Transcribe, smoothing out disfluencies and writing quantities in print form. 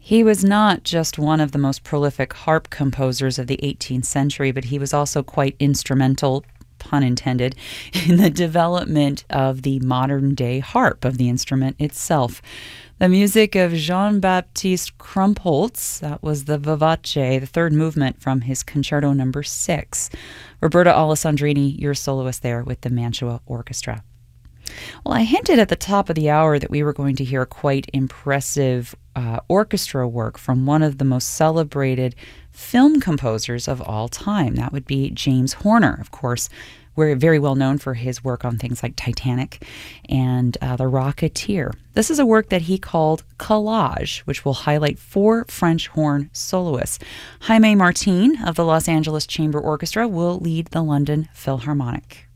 He was not just one of the most prolific harp composers of the 18th century, but he was also quite instrumental, pun intended, in the development of the modern day harp, of the instrument itself. The music of Jean-Baptiste Krumpholz, that was the Vivace, the third movement from his Concerto No. 6. Roberta Alessandrini, your soloist there with the Mantua Orchestra. Well, I hinted at the top of the hour that we were going to hear quite impressive orchestra work from one of the most celebrated film composers of all time. That would be James Horner, of course. We're very well known for his work on things like Titanic and The Rocketeer. This is a work that he called Collage, which will highlight 4 French horn soloists. Jaime Martin of the Los Angeles Chamber Orchestra will lead the London Philharmonic.